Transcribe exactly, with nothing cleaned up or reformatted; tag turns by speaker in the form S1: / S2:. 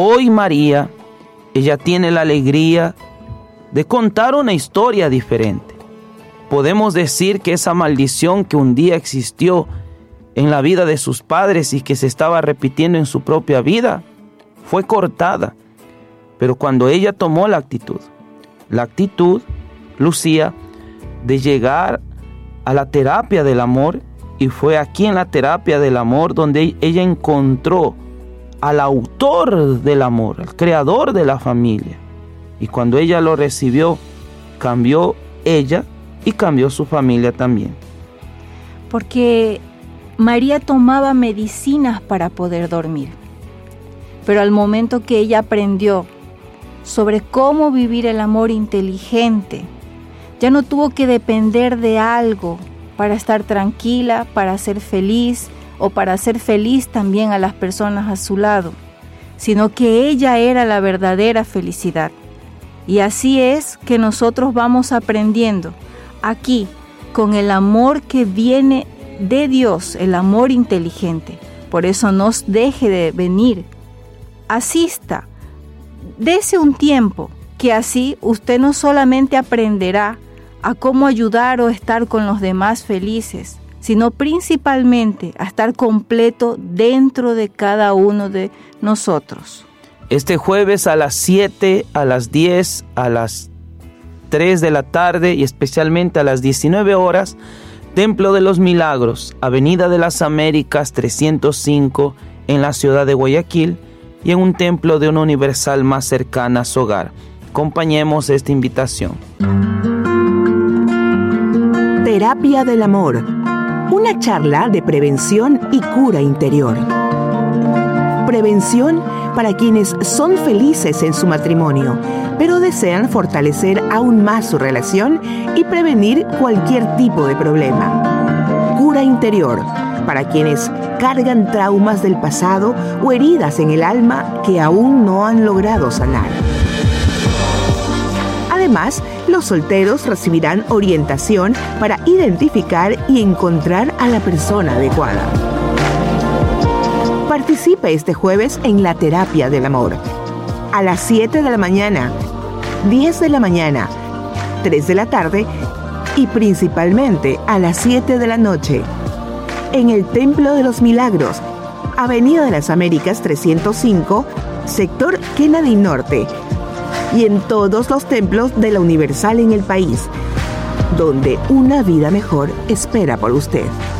S1: hoy María, ella tiene la alegría de contar una historia diferente. Podemos decir que esa maldición que un día existió en la vida de sus padres y que se estaba repitiendo en su propia vida, fue cortada. Pero cuando ella tomó la actitud, la actitud, Lucía, de llegar a la terapia del amor, y fue aquí en la terapia del amor donde ella encontró al autor del amor, al creador de la familia. Y cuando ella lo recibió, cambió ella y cambió su familia también.
S2: Porque María tomaba medicinas para poder dormir. Pero al momento que ella aprendió sobre cómo vivir el amor inteligente, ya no tuvo que depender de algo para estar tranquila, para ser feliz o para hacer feliz también a las personas a su lado, sino que ella era la verdadera felicidad. Y así es que nosotros vamos aprendiendo aquí con el amor que viene de Dios, el amor inteligente. Por eso no deje de venir, asista, dese un tiempo, que así usted no solamente aprenderá a cómo ayudar o estar con los demás felices, sino principalmente a estar completo dentro de cada uno de nosotros.
S1: Este jueves a las siete, a las diez, a las tres de la tarde y especialmente a las diecinueve horas, Templo de los Milagros, Avenida de las Américas trescientos cinco en la ciudad de Guayaquil, y en un templo de una universal más cercana a su hogar. Acompañemos esta invitación.
S3: Terapia del amor, una charla de prevención y cura interior. Prevención para quienes son felices en su matrimonio, pero desean fortalecer aún más su relación y prevenir cualquier tipo de problema. Cura interior para quienes cargan traumas del pasado o heridas en el alma que aún no han logrado sanar. Además, los solteros recibirán orientación para identificar y encontrar a la persona adecuada. Participe este jueves en la terapia del amor. A las siete de la mañana, diez de la mañana, tres de la tarde y principalmente a las siete de la noche. En el Templo de los Milagros, Avenida de las Américas trescientos cinco, sector Kennedy Norte, y en todos los templos de la Universal en el país, donde una vida mejor espera por usted.